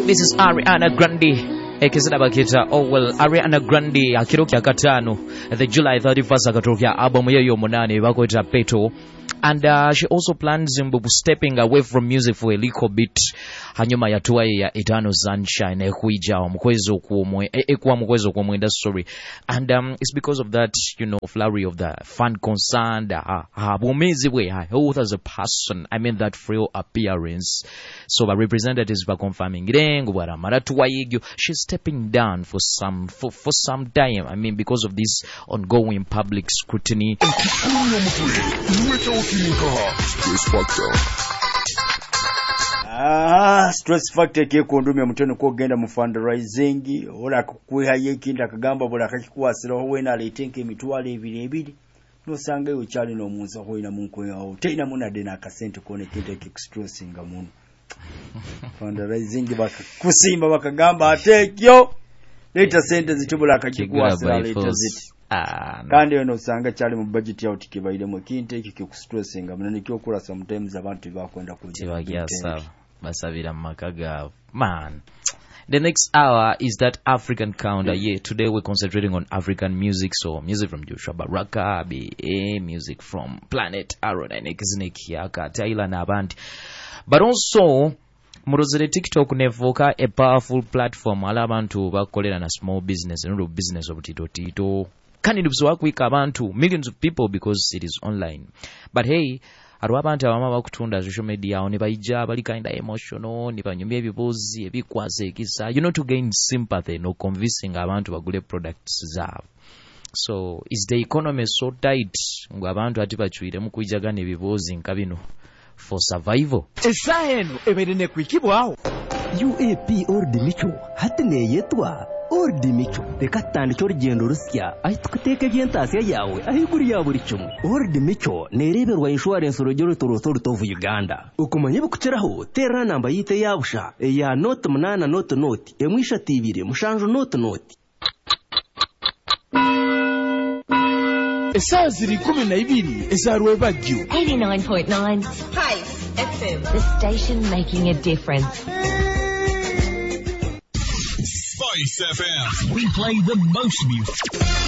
This is Ariana Grande. Ekizina bakita Ariana Grande akiroki akatano the July 31st akatokya album yeyo munane bakweta Peto. And she also plans stepping away from music for a little bit. Hanyuma yatuwa ya Eternal Sunshine ekuija omukwezo kuomwe ekuwa mukwezo kuomwe industry. And it's because of that, you know, flurry of the fan concerned bomezi we who as a person, I mean that frail appearance. So the representatives were confirming she's stepping down for some time. I mean because of this ongoing public scrutiny. Stress factor ke kondumya muteno ko genda mu fundraising ola kukwiha yekinda kagamba bola kakikuwasira ho wena aletenke emitwalo ebiri no sanga yo chali no munza ho ina munko yawo teina munade na kasente kone kinde kextressinga muno fundraising bakakusimba bakagamba atekyo leta sente zitubula kakikuwasira leta ziti kandi eno sanga chali mu budget yawo tikibaire mu kinte kikustressinga munene kyo kula sometimes abantu bakwenda kujja basabira makaga man. The next hour is that African counter. Yeah, today we're concentrating on African music. So music from Joshua Baraka, music from Planet Aaron and Ekiznikiaka, Taylor Nabant. But also Murozere TikTok nevoka a powerful platform alabantu bakolera na small business and business of tito. Can it work with abantu millions of people because it is online. But hey, abantu abama bakutunda social media oni baija bali kinda emotional ni banyumye ebibuzi ebikwaze ekisa, you know, to gain sympathy no convincing abantu bagule products zabo. So is the economy so tight ngo abantu ati bachuire mu kujagana ebibuzi nkabino for survival? Esaeno eberene kwikibwawo UAP Old Micho hatine yetwa Old Micho tekatandi cy'urugendo rusya ahitwiteke byentasiya yawe ahiguri ya buri cyumwe. Old Micho nereberwa insurance urugero rutovu Uganda ukumanye bukukeraho tera namba yite yabusha ya note 8 note emwisha tibire mushanjo note Esaziri 12 ezarwe bagyo 89.9 Spice FM, the station making a difference. Spice FM. We play the most music.